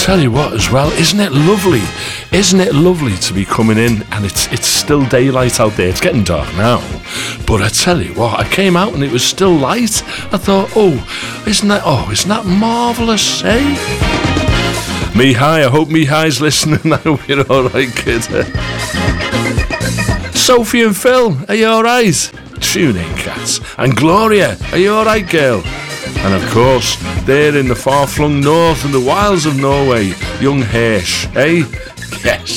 tell you what as well, isn't it lovely? Isn't it lovely to be coming in and it's still daylight out there. It's getting dark now. But I tell you what, I came out and it was still light. I thought, isn't that marvellous, eh? Mihai, I hope Mihai's listening. I hope you're alright, kid. Sophie and Phil, are you alright? Tune in, cats. And Gloria, are you alright, girl? And of course, there in the far-flung north and the wilds of Norway, young Hirsch, eh? Yes.